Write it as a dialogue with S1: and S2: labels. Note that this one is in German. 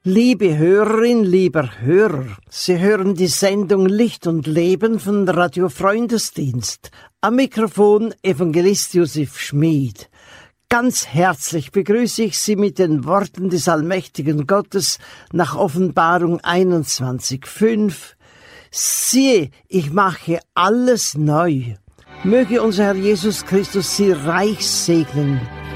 S1: Liebe Hörerin, lieber Hörer, Sie hören die Sendung Licht und Leben von Radio Freundesdienst. Am Mikrofon Evangelist Josef Schmid. Ganz herzlich begrüße ich Sie mit den Worten des allmächtigen Gottes nach Offenbarung 21,5. Siehe, ich mache alles neu. Möge unser Herr Jesus Christus Sie reich segnen